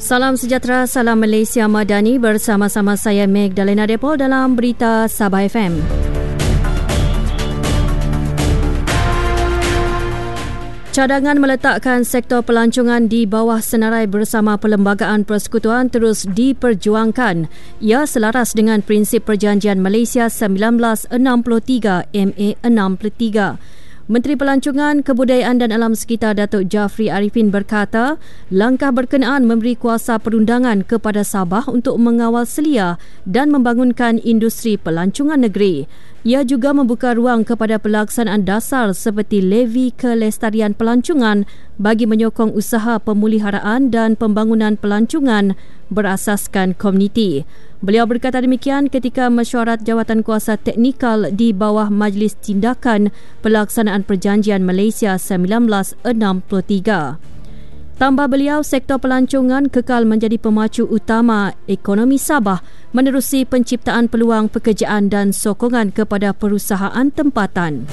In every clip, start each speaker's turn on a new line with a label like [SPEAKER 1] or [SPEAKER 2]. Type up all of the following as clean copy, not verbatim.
[SPEAKER 1] Salam sejahtera, salam Malaysia Madani, bersama-sama saya Magdalena Depo dalam Berita Sabah FM. Cadangan meletakkan sektor pelancongan di bawah senarai bersama Perlembagaan Persekutuan terus diperjuangkan. Ia selaras dengan prinsip Perjanjian Malaysia 1963 MA 63. Menteri Pelancongan, Kebudayaan dan Alam Sekitar Datuk Jafri Arifin berkata, langkah berkenaan memberi kuasa perundangan kepada Sabah untuk mengawal selia dan membangunkan industri pelancongan negeri. Ia juga membuka ruang kepada pelaksanaan dasar seperti levy kelestarian pelancongan bagi menyokong usaha pemuliharaan dan pembangunan pelancongan berasaskan komuniti. Beliau berkata demikian ketika mesyuarat Jawatankuasa Teknikal di bawah Majlis Tindakan Pelaksanaan Perjanjian Malaysia 1963. Tambah beliau, sektor pelancongan kekal menjadi pemacu utama ekonomi Sabah menerusi penciptaan peluang pekerjaan dan sokongan kepada perusahaan tempatan.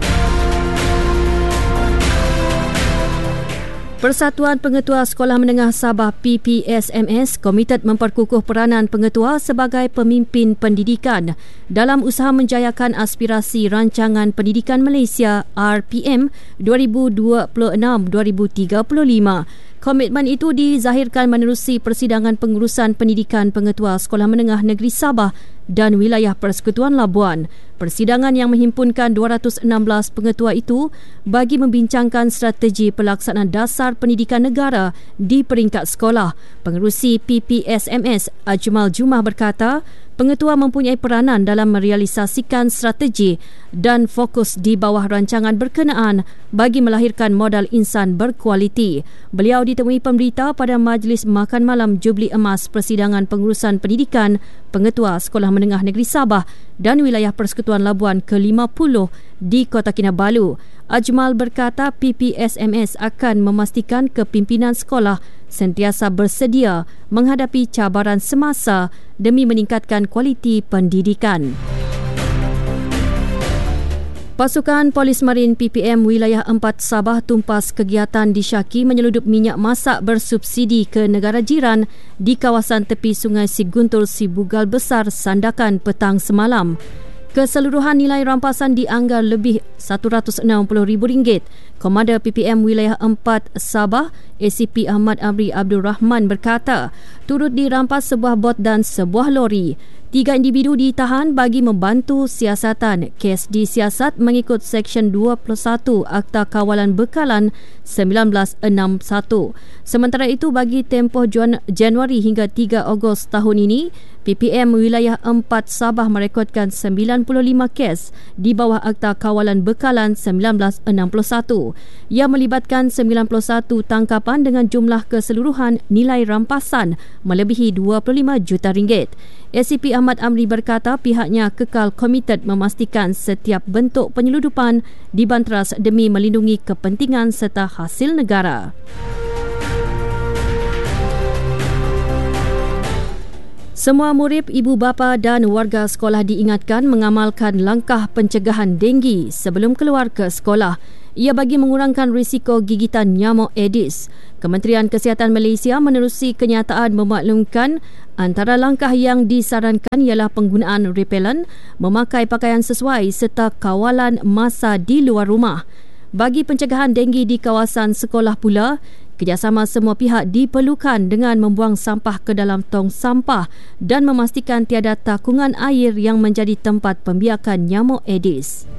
[SPEAKER 1] Persatuan Pengetua Sekolah Menengah Sabah PPSMS komited memperkukuh peranan pengetua sebagai pemimpin pendidikan dalam usaha menjayakan aspirasi Rancangan Pendidikan Malaysia RPM 2026-2035. Komitmen itu dizahirkan menerusi persidangan pengurusan pendidikan pengetua Sekolah Menengah Negeri Sabah dan Wilayah Persekutuan Labuan. Persidangan yang menghimpunkan 216 pengetua itu bagi membincangkan strategi pelaksanaan dasar pendidikan negara di peringkat sekolah. Pengerusi PPSMS Ajmal Jumah berkata, pengetua mempunyai peranan dalam merealisasikan strategi dan fokus di bawah rancangan berkenaan bagi melahirkan modal insan berkualiti. Beliau ditemui pemberita pada Majlis Makan Malam Jubli Emas Persidangan Pengurusan Pendidikan Pengetua Sekolah Menengah Negeri Sabah dan Wilayah Persekutuan Labuan ke-50 di Kota Kinabalu. Ajmal berkata PPSMS akan memastikan kepimpinan sekolah sentiasa bersedia menghadapi cabaran semasa demi meningkatkan kualiti pendidikan. Pasukan Polis Marin PPM Wilayah 4 Sabah tumpas kegiatan disyaki menyeludup minyak masak bersubsidi ke negara jiran di kawasan tepi Sungai Siguntur Sibugal Besar Sandakan petang semalam. Keseluruhan nilai rampasan dianggar lebih RM160,000. Komander PPM Wilayah 4 Sabah, ACP Ahmad Amri Abdul Rahman berkata, turut dirampas sebuah bot dan sebuah lori. 3 individu ditahan bagi membantu siasatan. Kes disiasat mengikut Seksyen 21 Akta Kawalan Bekalan 1961. Sementara itu, bagi tempoh Januari hingga 3 Ogos tahun ini, PPM Wilayah 4 Sabah merekodkan 95 kes di bawah Akta Kawalan Bekalan 1961. Ia melibatkan 91 tangkapan dengan jumlah keseluruhan nilai rampasan melebihi RM25 juta. ACP Ahmad Amri berkata pihaknya kekal komited memastikan setiap bentuk penyeludupan dibanteras demi melindungi kepentingan serta hasil negara. Semua murid, ibu bapa dan warga sekolah diingatkan mengamalkan langkah pencegahan denggi sebelum keluar ke sekolah. Ia bagi mengurangkan risiko gigitan nyamuk Aedes. Kementerian Kesihatan Malaysia menerusi kenyataan memaklumkan antara langkah yang disarankan ialah penggunaan repellent, memakai pakaian sesuai serta kawalan masa di luar rumah. Bagi pencegahan denggi di kawasan sekolah pula, kerjasama semua pihak diperlukan dengan membuang sampah ke dalam tong sampah dan memastikan tiada takungan air yang menjadi tempat pembiakan nyamuk Aedes.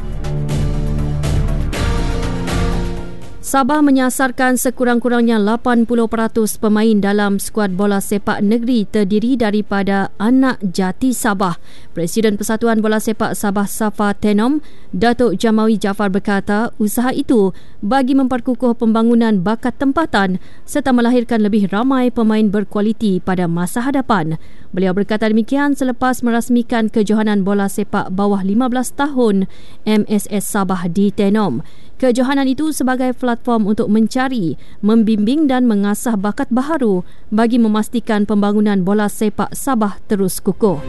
[SPEAKER 1] Sabah menyasarkan sekurang-kurangnya 80% pemain dalam skuad bola sepak negeri terdiri daripada anak jati Sabah. Presiden Persatuan Bola Sepak Sabah Safa Tenom, Datuk Jamawi Jaafar berkata, usaha itu bagi memperkukuh pembangunan bakat tempatan serta melahirkan lebih ramai pemain berkualiti pada masa hadapan. Beliau berkata demikian selepas merasmikan kejohanan bola sepak bawah 15 tahun MSS Sabah di Tenom. Kejohanan itu sebagai platform untuk mencari, membimbing dan mengasah bakat baharu bagi memastikan pembangunan bola sepak Sabah terus kukuh.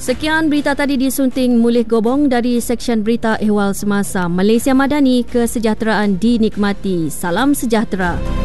[SPEAKER 1] Sekian berita tadi disunting Mulih Gobong dari Seksyen Berita Ehwal Semasa. Malaysia Madani, kesejahteraan dinikmati. Salam sejahtera.